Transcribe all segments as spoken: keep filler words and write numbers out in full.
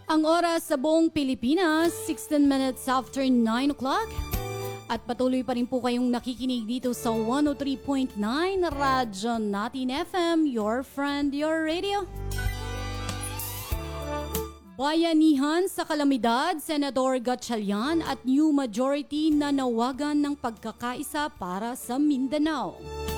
Ang oras sa buong Pilipinas, sixteen minutes after nine o'clock. At patuloy pa rin po kayong nakikinig dito sa one oh three point nine Radyo Natin F M, your friend, your radio. Bayanihan sa kalamidad, Senador Gatchalian at new majority na nawagan ng pagkakaisa para sa Mindanao.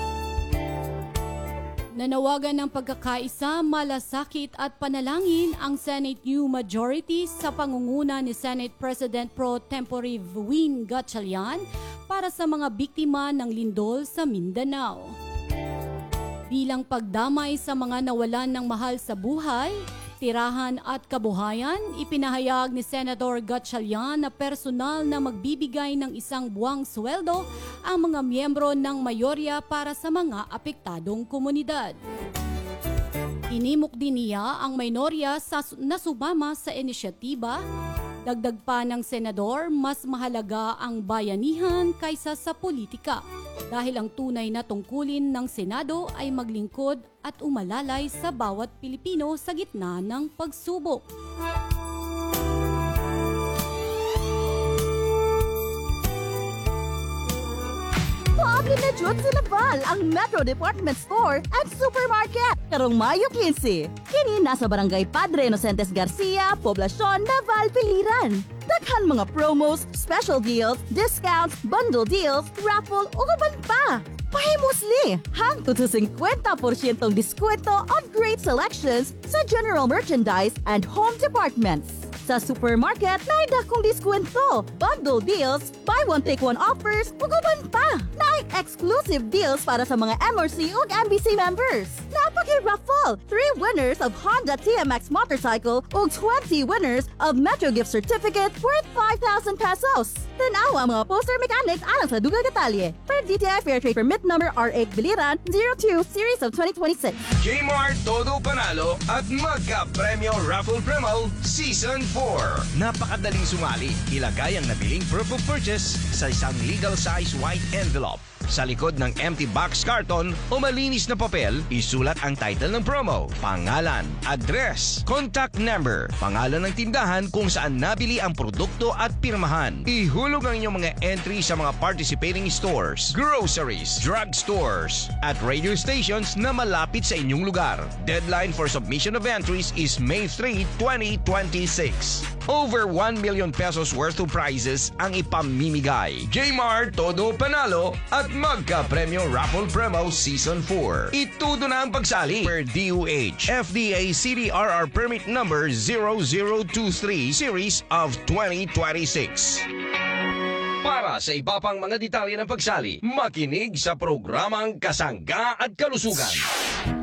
Nanawagan ng pagkakaisa, malasakit at panalangin ang Senate New Majority sa pangunguna ni Senate President Pro Tempore Win Gatchalian para sa mga biktima ng lindol sa Mindanao. Bilang pagdamay sa mga nawalan ng mahal sa buhay, tirahan at kabuhayan, ipinahayag ni Senator Gatchalian na personal na magbibigay ng isang buwang sweldo ang mga miyembro ng mayorya para sa mga apektadong komunidad. Inimok din niya ang minorya sa, na sumama sa inisyatiba. Dagdag pa ng senador, mas mahalaga ang bayanihan kaysa sa politika dahil ang tunay na tungkulin ng Senado ay maglingkod at umalalay sa bawat Pilipino sa gitna ng pagsubok. Pogi na jud sa Naval ang Metro Department Store at Supermarket karong Mayo quince. Kini nasa Barangay Padre Inocentes Garcia, Poblacion, Naval, Piliran. Daghan mga promos, special deals, discounts, bundle deals, raffle ug uban pa. Pahimusli, hangtod sa fifty percent diskwento on great selections sa general merchandise and home departments. Sa supermarket, naay dakong diskwento, bundle deals, buy one take one offers, ug uban pa. Naay exclusive deals para sa mga M R C ug M B C members. Napaki-raffle, three winners of Honda T M X motorcycle ug twenty winners of Metro gift certificate worth five thousand pesos. Tanaw ang mga poster mechanics alang sa dugang detalye. Per D T I Fair Trade Permit Number R eight Biliran zero two Series of twenty twenty-six. J-Mart Todo Panalo at Magka-Premyo Raffle Promo Season four. Napakadaling sumali. Ilagay ang nabiling proof of purchase sa isang legal size white envelope. Sa likod ng empty box carton o malinis na papel, isulat ang title ng promo, pangalan, address, contact number, pangalan ng tindahan kung saan nabili ang produkto at pirmahan. Ihulog ang inyong mga entry sa mga participating stores, groceries, drug stores, at radio stations na malapit sa inyong lugar. Deadline for submission of entries is May third, twenty twenty-six. Over one million pesos worth of prizes ang ipamimigay. J-Mart Todo Panalo at Magka-Premyo Raffle Promo Season four. Itudo na ang pagsali per D O H F D A C D R R Permit Number zero zero two three Series of twenty twenty-six. Para sa iba pang mga detalye ng pagsali, makinig sa programang Kasangga at Kalusugan.